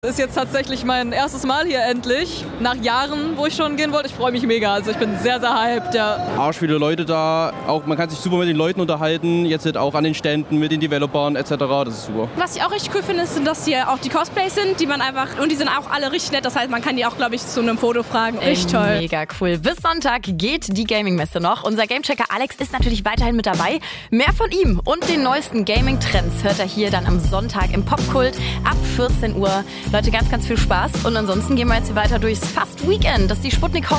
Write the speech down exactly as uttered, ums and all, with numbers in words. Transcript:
Das ist jetzt tatsächlich mein erstes Mal hier endlich, nach Jahren, wo ich schon gehen wollte. Ich freue mich mega, also ich bin sehr, sehr hyped, ja. Arsch viele Leute da, auch man kann sich super mit den Leuten unterhalten, jetzt halt auch an den Ständen mit den Developern et cetera, das ist super. Was ich auch richtig cool finde, ist, dass hier auch die Cosplays sind, die man einfach, und die sind auch alle richtig nett, das heißt, man kann die auch, glaube ich, zu einem Foto fragen. Richtig toll. Mega cool. Bis Sonntag geht die Gaming-Messe noch. Unser Gamechecker Alex ist natürlich weiterhin mit dabei. Mehr von ihm und den neuesten Gaming-Trends hört er hier dann am Sonntag im Popkult ab vierzehn Uhr. Leute, ganz, ganz viel Spaß. Und ansonsten gehen wir jetzt hier weiter durchs Fast Weekend. Das ist die Sputnik Home